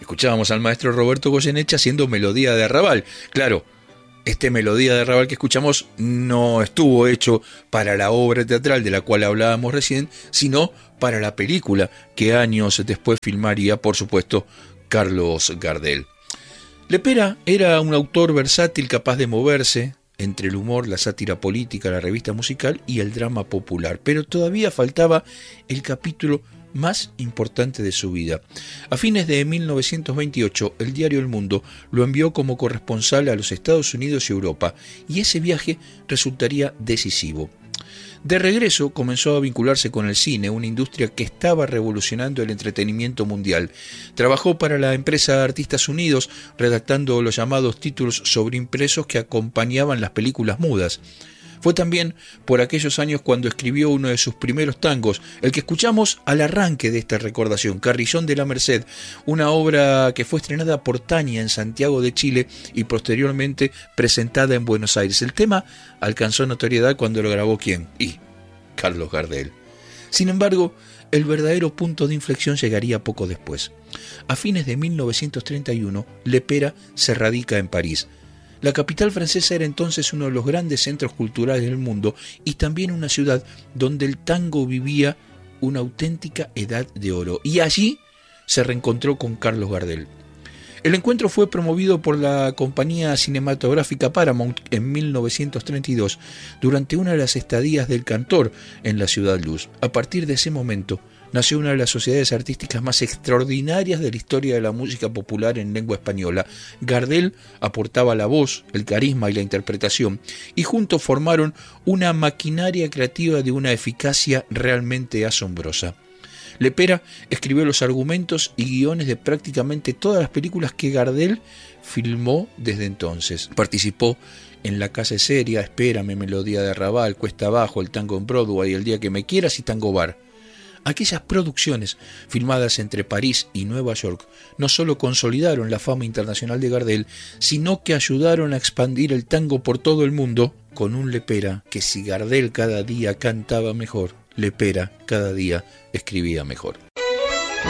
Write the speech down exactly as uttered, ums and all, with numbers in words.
escuchábamos al maestro Roberto Goyeneche haciendo Melodía de Arrabal. Claro, este Melodía de Arrabal que escuchamos no estuvo hecho para la obra teatral de la cual hablábamos recién, sino para la película que años después filmaría, por supuesto, Carlos Gardel. Lepera era un autor versátil capaz de moverse entre el humor, la sátira política, la revista musical y el drama popular, pero todavía faltaba el capítulo más importante de su vida. A fines de mil novecientos veintiocho, el diario El Mundo lo envió como corresponsal a los Estados Unidos y Europa, y ese viaje resultaría decisivo. De regreso comenzó a vincularse con el cine, una industria que estaba revolucionando el entretenimiento mundial. Trabajó para la empresa Artistas Unidos, redactando los llamados títulos sobreimpresos que acompañaban las películas mudas. Fue también por aquellos años cuando escribió uno de sus primeros tangos, el que escuchamos al arranque de esta recordación, Carrillón de la Merced, una obra que fue estrenada por Tania en Santiago de Chile y posteriormente presentada en Buenos Aires. El tema alcanzó notoriedad cuando lo grabó ¿quién? Y Carlos Gardel. Sin embargo, el verdadero punto de inflexión llegaría poco después. A fines de mil novecientos treinta y uno, Lepera se radica en París. La capital francesa era entonces uno de los grandes centros culturales del mundo y también una ciudad donde el tango vivía una auténtica edad de oro. Y allí se reencontró con Carlos Gardel. El encuentro fue promovido por la compañía cinematográfica Paramount en mil novecientos treinta y dos durante una de las estadías del cantor en la Ciudad Luz. A partir de ese momento nació una de las sociedades artísticas más extraordinarias de la historia de la música popular en lengua española. Gardel aportaba la voz, el carisma y la interpretación, y juntos formaron una maquinaria creativa de una eficacia realmente asombrosa. Lepera escribió los argumentos y guiones de prácticamente todas las películas que Gardel filmó desde entonces. Participó en La Casa es Seria, Espérame, Melodía de Arrabal, Cuesta Abajo, El Tango en Broadway, El Día que Me Quieras y Tango Bar. Aquellas producciones filmadas entre París y Nueva York no solo consolidaron la fama internacional de Gardel, sino que ayudaron a expandir el tango por todo el mundo con un Lepera que si Gardel cada día cantaba mejor, Lepera cada día escribía mejor.